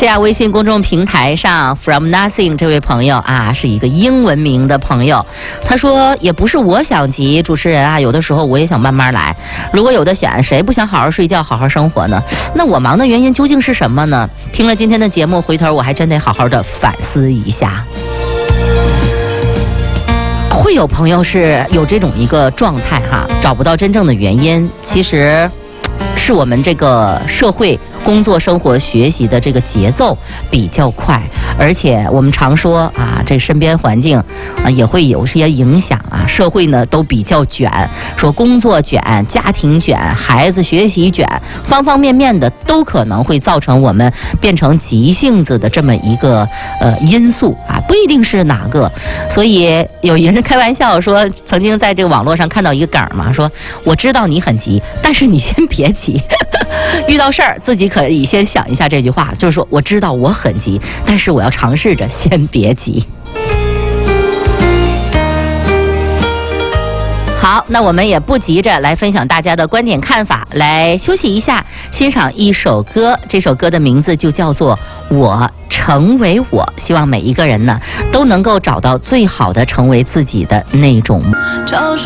是呀，微信公众平台上 From Nothing 这位朋友啊，是一个英文名的朋友。他说，也不是我想急，主持人啊，有的时候我也想慢慢来。如果有的选，谁不想好好睡觉、好好生活呢？那我忙的原因究竟是什么呢？听了今天的节目，回头我还真得好好的反思一下。会有朋友是有这种一个状态哈，找不到真正的原因，其实是我们这个社会工作、生活、学习的这个节奏比较快，而且我们常说啊，这身边环境啊也会有些影响啊。社会呢都比较卷，说工作卷、家庭卷、孩子学习卷，方方面面的都可能会造成我们变成急性子的这么一个因素啊，不一定是哪个。所以有人开玩笑说，曾经在这个网络上看到一个梗嘛，说我知道你很急，但是你先别急。遇到事儿自己可以先想一下这句话，就是说我知道我很急，但是我要尝试着先别急。好，那我们也不急着来分享大家的观点看法，来休息一下，欣赏一首歌。这首歌的名字就叫做《我成为我》，希望每一个人呢都能够找到最好的成为自己的那种。